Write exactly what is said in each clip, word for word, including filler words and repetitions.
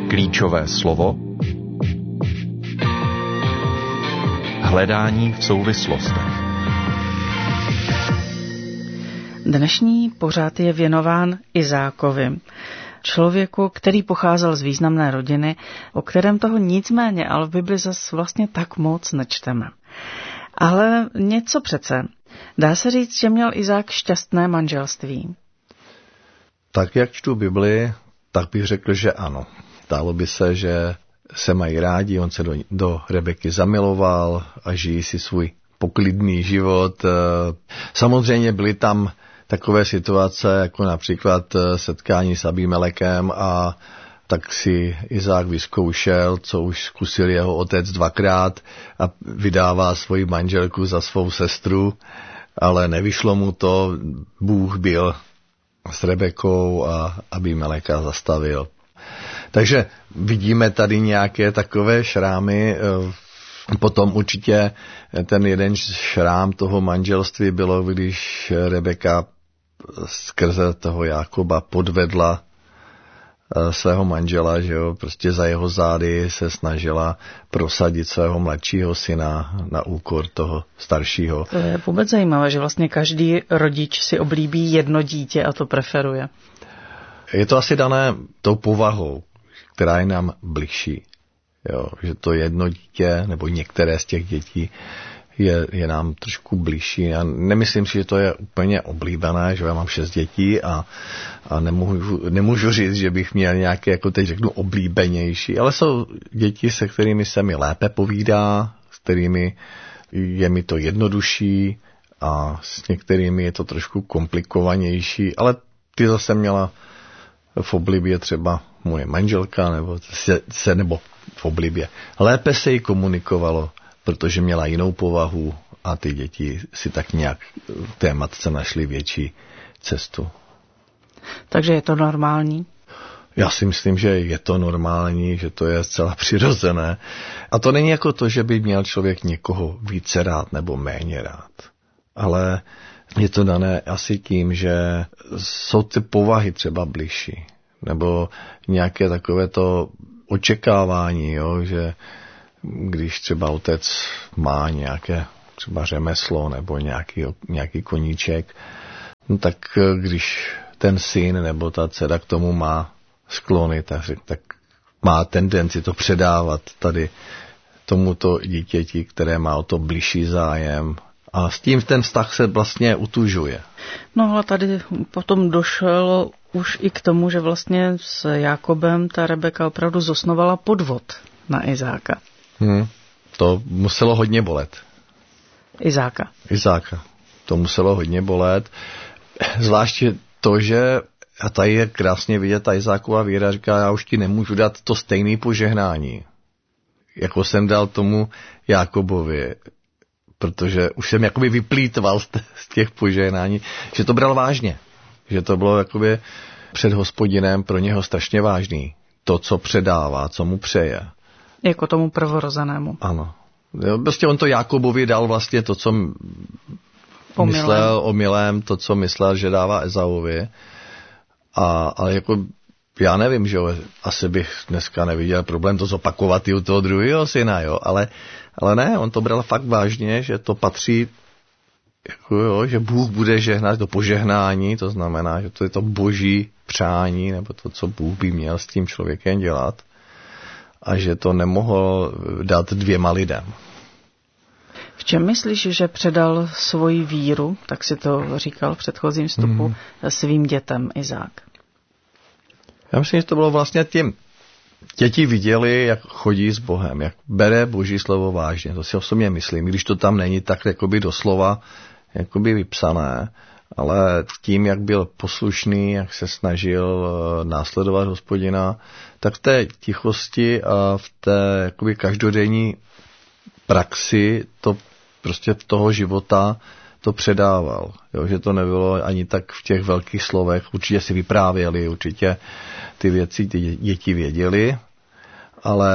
Klíčové slovo hledání v souvislostech. Dnešní pořad je věnován Izákovi, člověku, který pocházel z významné rodiny, o kterém toho nicméně, ale v Bibli zas vlastně tak moc nečteme. Ale něco přece. Dá se říct, že měl Izák šťastné manželství? Tak jak čtu Bibli, tak bych řekl, že ano. Dálo by se, že se mají rádi, on se do, do Rebeky zamiloval a žijí si svůj poklidný život. Samozřejmě byly tam takové situace, jako například setkání s Abimelekem, a tak si Izák vyzkoušel, co už zkusil jeho otec dvakrát, a vydává svoji manželku za svou sestru, ale nevyšlo mu to. Bůh byl s Rebekou a Abimeleka zastavil. Takže vidíme tady nějaké takové šrámy. Potom určitě ten jeden šrám toho manželství bylo, když Rebeka skrze toho Jákoba podvedla svého manžela, že jo, prostě za jeho zády se snažila prosadit svého mladšího syna na úkor toho staršího. To je vůbec zajímavé, že vlastně každý rodič si oblíbí jedno dítě a to preferuje. Je to asi dané tou povahou, která je nám bližší. Jo, že to jedno dítě, nebo některé z těch dětí je, je nám trošku bližší. Já nemyslím si, že to je úplně oblíbené, že já mám šest dětí a, a nemůžu, nemůžu říct, že bych měl nějaké, jako teď řeknu, oblíbenější, ale jsou děti, se kterými se mi lépe povídá, s kterými je mi to jednodušší, a s některými je to trošku komplikovanější, ale ty zase měla v oblibě třeba moje manželka, nebo se, se nebo v oblibě. Lépe se jí komunikovalo, protože měla jinou povahu a ty děti si tak nějak v té matce našly větší cestu. Takže je to normální? Já si myslím, že je to normální, že to je zcela přirozené. A to není jako to, že by měl člověk někoho více rád nebo méně rád. Ale je to dané asi tím, že jsou ty povahy třeba bližší. Nebo nějaké takové to očekávání, jo, že když třeba otec má nějaké třeba řemeslo nebo nějaký, nějaký koníček, no tak když ten syn nebo ta dcera k tomu má sklony, tak, tak má tendenci to předávat tady tomuto dítěti, které má o to bližší zájem. A s tím ten vztah se vlastně utužuje. No ale tady potom došlo už i k tomu, že vlastně s Jákobem ta Rebeka opravdu zosnovala podvod na Izáka. Hmm, to muselo hodně bolet. Izáka. Izáka. To muselo hodně bolet. Zvláště to, že, a tady je krásně vidět, ta Izákova víra říká, já už ti nemůžu dát to stejné požehnání, jako jsem dal tomu Jákobovi, protože už jsem jakoby vyplýtval z těch požehnání, že to bral vážně. Že to bylo jakoby před Hospodinem pro něho strašně vážný. To, co předává, co mu přeje. Jako tomu prvorozenému. Ano. Prostě on to Jákobovi dal vlastně to, co omylem. myslel omylem, to, co myslel, že dává Ezauvi. A, ale jako já nevím, že jo, asi bych dneska neviděl problém to zopakovat i u toho druhého syna, jo, ale, ale ne, on to bral fakt vážně, že to patří, jako jo, že Bůh bude žehnat do požehnání, to znamená, že to je to boží přání, nebo to, co Bůh by měl s tím člověkem dělat, a že to nemohl dát dvěma lidem. V čem myslíš, že předal svoji víru, tak si to říkal v předchozím vstupu, hmm. svým dětem Izák? Já myslím, že to bylo vlastně tím. Děti viděli, jak chodí s Bohem, jak bere boží slovo vážně. To si osobně myslím, když to tam není tak jakoby doslova jakoby vypsané, ale tím, jak byl poslušný, jak se snažil následovat Hospodina, tak v té tichosti a v té jakoby každodenní praxi to prostě toho života to předával. Jo, že to nebylo ani tak v těch velkých slovech. Určitě si vyprávěli, určitě ty věci ty děti věděli, ale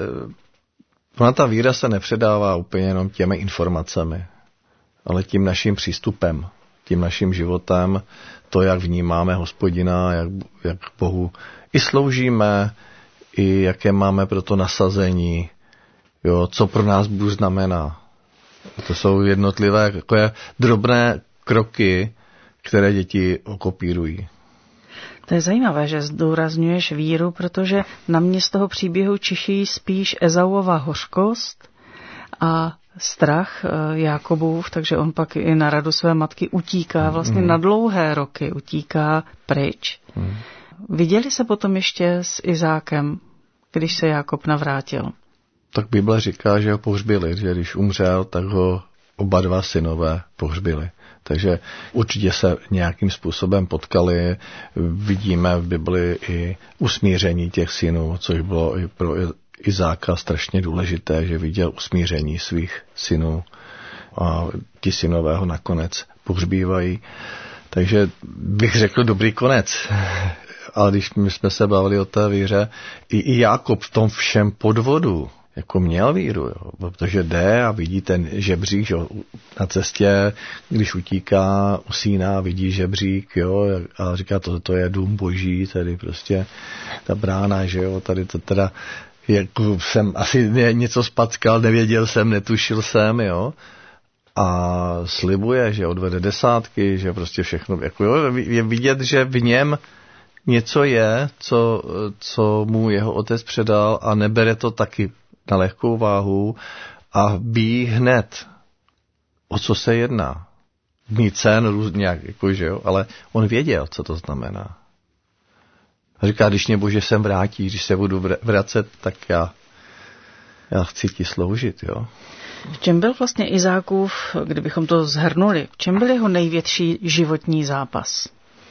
ona ta víra se nepředává úplně jenom těmi informacemi, ale tím naším přístupem, tím naším životem, to, jak vnímáme Hospodina, jak, jak Bohu i sloužíme, i jaké máme pro to nasazení, jo, co pro nás Bůh znamená. To jsou jednotlivé takové drobné kroky, které děti okopírují. To je zajímavé, že zdůrazňuješ víru, protože na mě z toho příběhu čiší spíš Ezauova hořkost a strach Jákobův, takže on pak i na radu své matky utíká, vlastně mm. na dlouhé roky utíká pryč. Mm. Viděli se potom ještě s Izákem, když se Jákob navrátil? Tak Bible říká, že ho pohřbili, že když umřel, tak ho oba dva synové pohřbili. Takže určitě se nějakým způsobem potkali. Vidíme v Bibli i usmíření těch synů, což bylo i pro Izáka strašně důležité, že viděl usmíření svých synů a ti synové ho nakonec pohřbívají. Takže bych řekl dobrý konec. Ale když my jsme se bavili o té víře, i, i Jákob v tom všem podvodu jako měl víru, jo, protože jde a vidí ten žebřík, že, na cestě, když utíká, usíná, vidí žebřík, jo, a říká, to, to je dům boží, tady prostě ta brána, že jo, tady to teda, jako jsem asi něco spackal, nevěděl jsem, netušil jsem, jo, a slibuje, že odvede desátky, že prostě všechno, jako jo, je vidět, že v něm něco je, co, co mu jeho otec předal a nebere to taky na lehkou váhu a ví hned, o co se jedná. Mít cen různě, nějak, jako, že jo, ale on věděl, co to znamená. A říká, když mě Bože sem vrátí, když se budu vracet, tak já, já chci ti sloužit, jo. V čem byl vlastně Izákův, kdybychom to zhrnuli, v čem byl jeho největší životní zápas?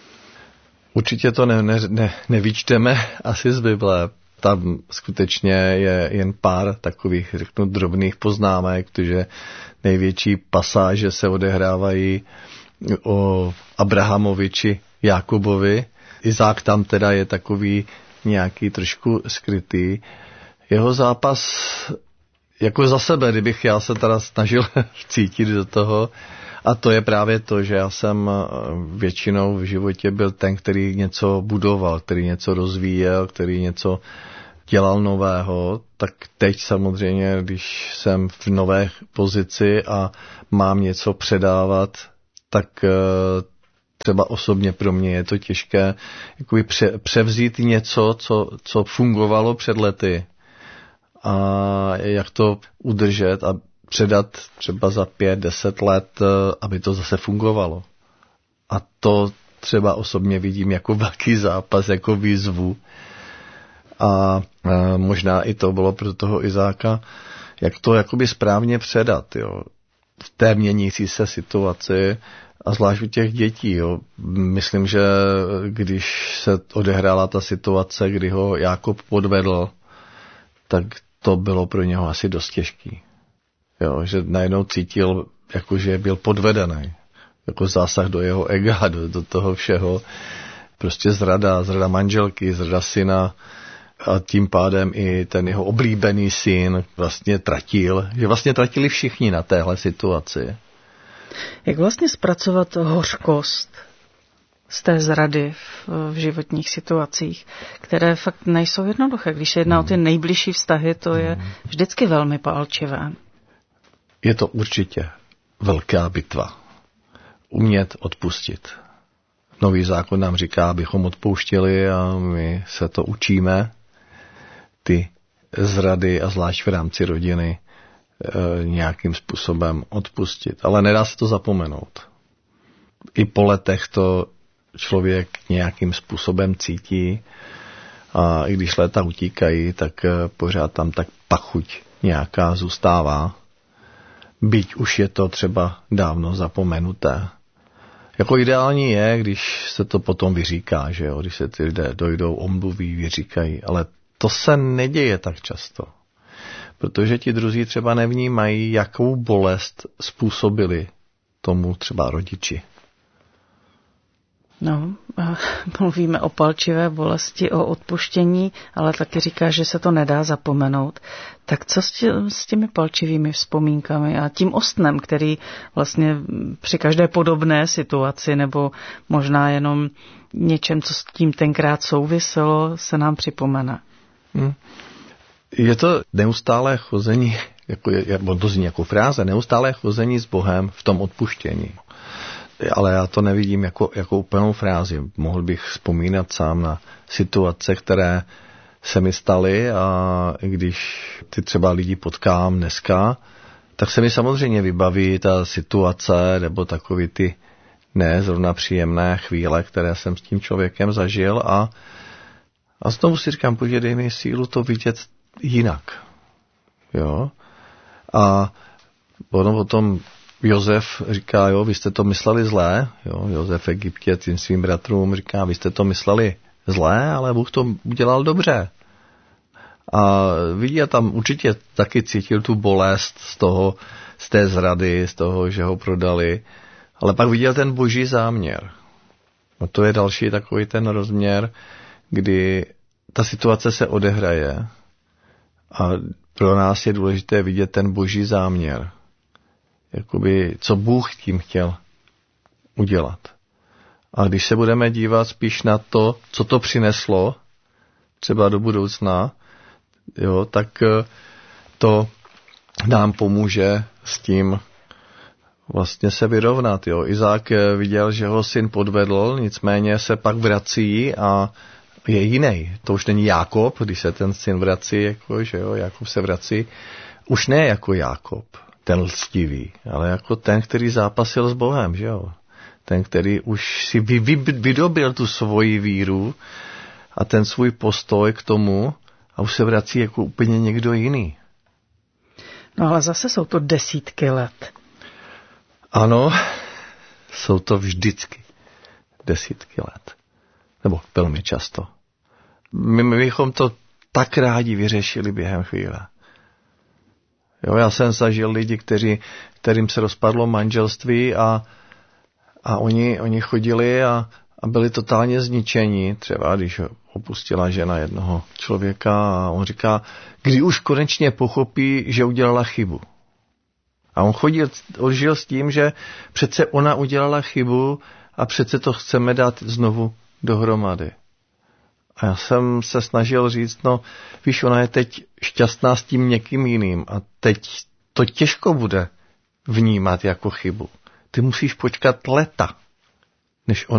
Určitě to ne, ne, ne, nevyčteme asi z Bible. Tam skutečně je jen pár takových, řeknu, drobných poznámek, protože největší pasáže se odehrávají o Abrahamovi či Jákobovi. Izák tam teda je takový nějaký trošku skrytý. Jeho zápas, jako za sebe, kdybych já se teda snažil cítit do toho, a to je právě to, že já jsem většinou v životě byl ten, který něco budoval, který něco rozvíjel, který něco dělal nového, tak teď samozřejmě, když jsem v nové pozici a mám něco předávat, tak třeba osobně pro mě je to těžké jakoby pře- převzít něco, co, co fungovalo před lety a jak to udržet a předat třeba za pět, deset let, aby to zase fungovalo. A to třeba osobně vidím jako velký zápas, jako výzvu. A možná i to bylo pro toho Izáka, jak to jakoby správně předat, jo. V té měnící se situaci a zvlášť u těch dětí, jo. Myslím, že když se odehrála ta situace, kdy ho Jákob podvedl, tak to bylo pro něho asi dost těžký. Jo, že najednou cítil, jako že byl podvedený. Jako zásah do jeho ega, do, do toho všeho. Prostě zrada, zrada manželky, zrada syna a tím pádem i ten jeho oblíbený syn vlastně tratil. Že vlastně tratili všichni na téhle situaci. Jak vlastně zpracovat hořkost z té zrady v, v životních situacích, které fakt nejsou jednoduché. Když se jedná hmm. o ty nejbližší vztahy, to je hmm. vždycky velmi palčivé. Je to určitě velká bitva. Umět odpustit. Nový zákon nám říká, abychom odpouštěli a my se to učíme. Ty zrady a zvlášť v rámci rodiny e, nějakým způsobem odpustit. Ale nedá se to zapomenout. I po letech to člověk nějakým způsobem cítí a i když léta utíkají, tak pořád tam tak pachuť nějaká zůstává. Byť už je to třeba dávno zapomenuté. Jako ideální je, když se to potom vyříká, že jo? Když se ty lidé dojdou, omluví, vyříkají, ale to se neděje tak často. Protože ti druzí třeba nevnímají, jakou bolest způsobili tomu třeba rodiči. No, mluvíme o palčivé bolesti, o odpuštění, ale taky říká, že se to nedá zapomenout. Tak co s těmi palčivými vzpomínkami a tím ostnem, který vlastně při každé podobné situaci nebo možná jenom něčem, co s tím tenkrát souviselo, se nám připomene? Hm. Je to neustálé chození, jako je, to zní jako fráze, neustálé chození s Bohem v tom odpuštění. Ale já to nevidím jako, jako úplnou frázi. Mohl bych vzpomínat sám na situace, které se mi staly, a i když ty třeba lidi potkám dneska, tak se mi samozřejmě vybaví ta situace nebo takový ty ne zrovna příjemné chvíle, které jsem s tím člověkem zažil, a, a znovu si říkám, pojď, dej mi sílu to vidět jinak. Jo? A ono o tom Josef říká, jo, vy jste to mysleli zlé, jo, Josef v Egyptě tím svým bratrům říká, vy jste to mysleli zlé, ale Bůh to udělal dobře. A vidí, a tam určitě taky cítil tu bolest z toho, z té zrady, z toho, že ho prodali, ale pak viděl ten boží záměr. A to je další takový ten rozměr, kdy ta situace se odehraje a pro nás je důležité vidět ten boží záměr. Jakoby, co Bůh tím chtěl udělat. A když se budeme dívat spíš na to, co to přineslo, třeba do budoucna, jo, tak to nám pomůže s tím vlastně se vyrovnat. Jo. Izák viděl, že ho syn podvedl, nicméně se pak vrací a je jiný. To už není Jákob, když se ten syn vrací, jako, že jo, Jákob se vrací, už ne jako Jákob, ten lstivý, ale jako ten, který zápasil s Bohem, že jo. Ten, který už si vy, vy, vydobil tu svoji víru a ten svůj postoj k tomu a už se vrací jako úplně někdo jiný. No ale zase jsou to desítky let. Ano, jsou to vždycky desítky let. Nebo velmi často. My, my bychom to tak rádi vyřešili během chvíle. Jo, já jsem zažil lidi, kteří, kterým se rozpadlo manželství a, a oni, oni chodili a, a byli totálně zničení. Třeba když opustila žena jednoho člověka a on říká, kdy už konečně pochopí, že udělala chybu. A on chodil, on žil s tím, že přece ona udělala chybu a přece to chceme dát znovu dohromady. A já jsem se snažil říct, no víš, ona je teď šťastná s tím někým jiným a teď to těžko bude vnímat jako chybu. Ty musíš počkat leta, než ona